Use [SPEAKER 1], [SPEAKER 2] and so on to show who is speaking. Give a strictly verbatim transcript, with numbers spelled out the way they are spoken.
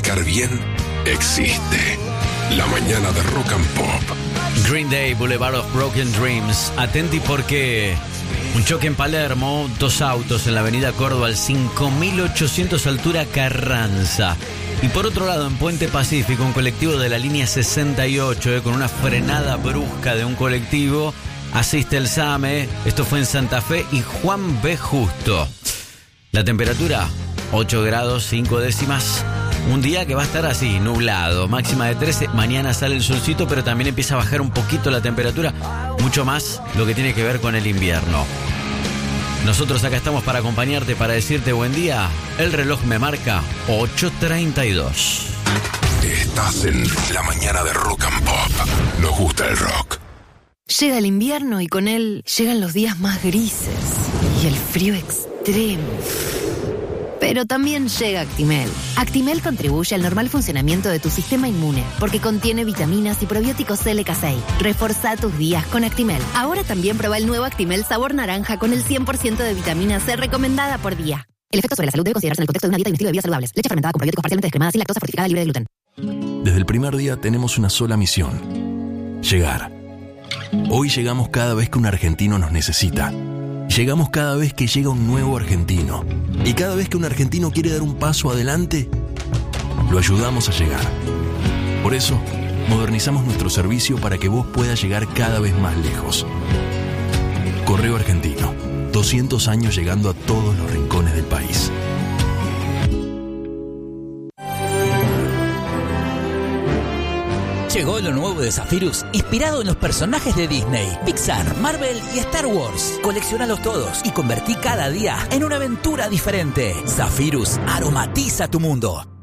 [SPEAKER 1] arrancar bien existe. La mañana de Rock and Pop.
[SPEAKER 2] Green Day, Boulevard of Broken Dreams. Atenti porque un choque en Palermo, dos autos en la avenida Córdoba al cinco mil ochocientos altura Carranza. Y por otro lado, en Puente Pacífico, un colectivo de la línea sesenta y ocho, eh, con una frenada brusca de un colectivo, asiste el SAME. Esto fue en Santa Fe y Juan B. Justo. La temperatura, ocho grados, cinco décimas. Un día que va a estar así, nublado, máxima de trece. Mañana sale el solcito, pero también empieza a bajar un poquito la temperatura. Mucho más lo que tiene que ver con el invierno. Nosotros acá estamos para acompañarte, para decirte buen día. El reloj me marca ocho treinta y dos.
[SPEAKER 1] Estás en la mañana de Rock and Pop. Nos gusta el rock.
[SPEAKER 3] Llega el invierno y con él llegan los días más grises y el frío extremo. Pero también llega Actimel. Actimel contribuye al normal funcionamiento de tu sistema inmune porque contiene vitaminas y probióticos L K seis. Reforzá tus días con Actimel. Ahora también prueba el nuevo Actimel sabor naranja con el cien por ciento de vitamina C recomendada por día. El efecto sobre la salud debe considerarse en el contexto de una dieta y un estilo de vida saludables. Leche fermentada con probióticos parcialmente descremada sin lactosa, fortificada, libre de gluten.
[SPEAKER 4] Desde el primer día tenemos una sola misión: llegar. Hoy llegamos cada vez que un argentino nos necesita. Llegamos cada vez que llega un nuevo argentino. Y cada vez que un argentino quiere dar un paso adelante, lo ayudamos a llegar. Por eso, modernizamos nuestro servicio para que vos puedas llegar cada vez más lejos. Correo Argentino. doscientos años llegando a todos los rincones del país.
[SPEAKER 5] Llegó lo nuevo de Zephyrus, inspirado en los personajes de Disney, Pixar, Marvel y Star Wars. Coleccionalos todos y convertí cada día en una aventura diferente. Zephyrus aromatiza tu mundo.